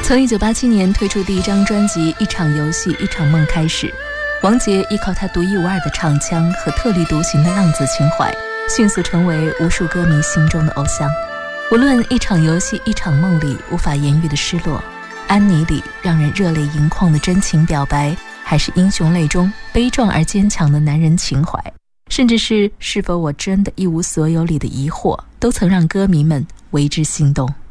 从1987年推出第一张专辑《一场游戏一场梦》开始，王杰依靠他独一无二的唱腔和特立独行的浪子情怀，迅速成为无数歌迷心中的偶像。无论《一场游戏一场梦》里无法言喻的失落，安妮里让人热泪盈眶的真情表白，还是英雄泪中悲壮而坚强的男人情怀，甚至是否我真的一无所有里的疑惑，都曾让歌迷们为之心动。